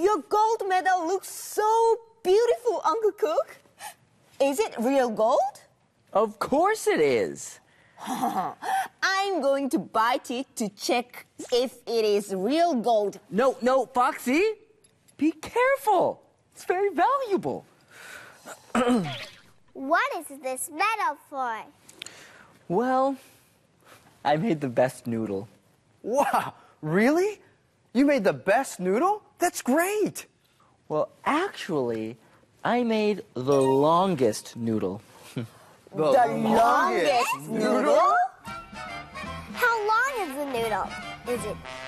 Your gold medal looks so beautiful, Uncle Cook. Is it real gold? Of course it is. I'm going to bite it to check if it is real gold. No, Foxy. Be careful. It's very valuable. What is this medal for? Well, I made the best noodle. Wow, really? You made the best noodle? That's great. Well, actually, I made the longest noodle. The longest noodle? How long is the noodle? Is it